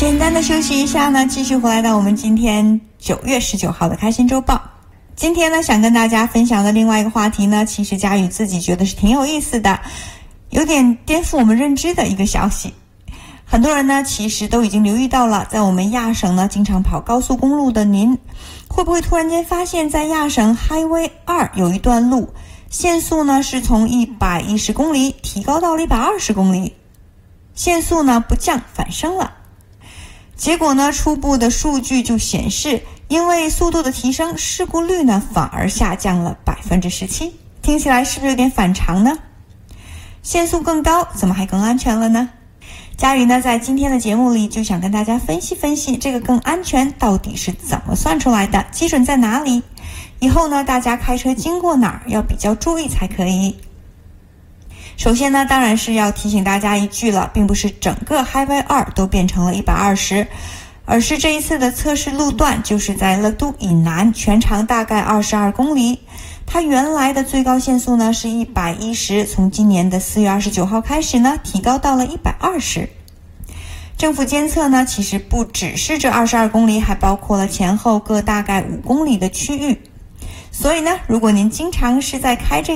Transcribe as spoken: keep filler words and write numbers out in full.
简单的休息一下呢，继续回来到我们今天九月十九号的开心周报。今天呢，想跟大家分享的另外一个话题呢，其实佳宇自己觉得是挺有意思的，有点颠覆我们认知的一个消息。很多人呢，其实都已经留意到了，在我们亚省呢，经常跑高速公路的您，会不会突然间发现，在亚省 Highway 二有一段路，限速呢是从一百一十公里提高到了一百二十公里，限速呢不降反升了。结果呢，初步的数据就显示，因为速度的提升，事故率呢反而下降了 百分之十七。 听起来是不是有点反常呢？限速更高，怎么还更安全了呢？佳宇呢在今天的节目里就想跟大家分析分析，这个更安全到底是怎么算出来的，基准在哪里，以后呢大家开车经过哪儿要比较注意才可以。首先呢，当然是要提醒大家一句了，并不是整个 Highway 二都变成了一百二十，而是这一次的测试路段就是在乐都以南，全长大概二十二公里。它原来的最高限速呢是一百一十，从今年的四月二十九号开始呢，提高到了一百二十。政府监测呢，其实不只是这二十二公里，还包括了前后各大概五公里的区域。所以呢，如果您经常是在开这